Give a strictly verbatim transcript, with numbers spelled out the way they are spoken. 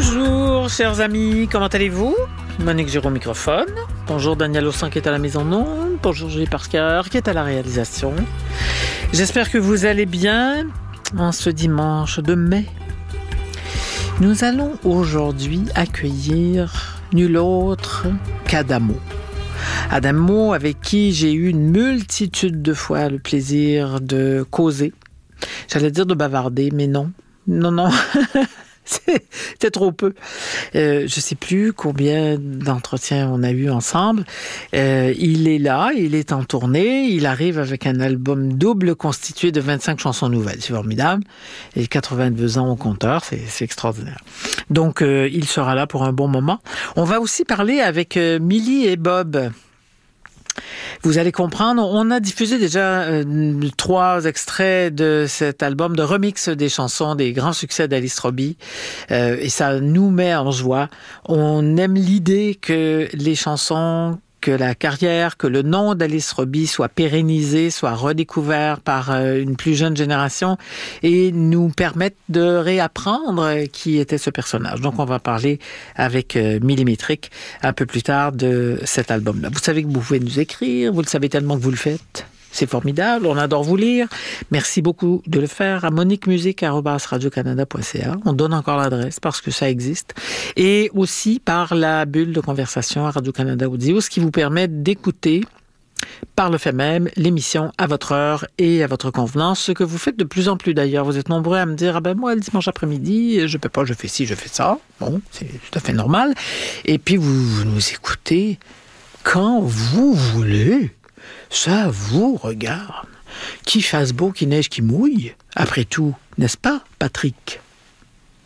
Bonjour chers amis, comment allez-vous? Monique Giraud au microphone. Bonjour Daniel Ossan qui est à la mise en onde. Bonjour Julie Parker qui est à la réalisation. J'espère que vous allez bien en ce dimanche de mai. Nous allons aujourd'hui accueillir nul autre qu'Adamo. Adamo avec qui j'ai eu une multitude de fois le plaisir de causer. J'allais dire de bavarder, mais non. Non, non. C'était trop peu. Euh, je ne sais plus combien d'entretiens on a eu ensemble. Euh, il est là, il est en tournée. Il arrive avec un album double constitué de vingt-cinq chansons nouvelles. C'est formidable. Et quatre-vingt-deux ans au compteur, c'est, c'est extraordinaire. Donc, euh, il sera là pour un bon moment. On va aussi parler avec euh, Milly et Bob. Vous allez comprendre, on a diffusé déjà euh, trois extraits de cet album de remix des chansons des grands succès d'Alice Robbie euh, et ça nous met en joie. On aime l'idée que les chansons, que la carrière, que le nom d'Alice Robbie soit pérennisé, soit redécouvert par euh, une plus jeune génération et nous permettent de réapprendre qui était ce personnage. Donc, on va parler avec euh, Millimétrique un peu plus tard de cet album-là. Vous savez que vous pouvez nous écrire, vous le savez tellement que vous le faites. C'est formidable, on adore vous lire. Merci beaucoup de le faire à monique musique arobase radio canada point c a. On donne encore l'adresse parce que ça existe. Et aussi par la bulle de conversation à Radio-Canada Audio, ce qui vous permet d'écouter par le fait même l'émission à votre heure et à votre convenance, ce que vous faites de plus en plus d'ailleurs. Vous êtes nombreux à me dire « Ah ben moi, le dimanche après-midi, je peux pas, je fais ci, je fais ça. » Bon, c'est tout à fait normal. Et puis vous, vous nous écoutez quand vous voulez. Ça vous regarde. Qu'il fasse beau, qu'il neige, qu'il mouille. Après tout, n'est-ce pas, Patrick?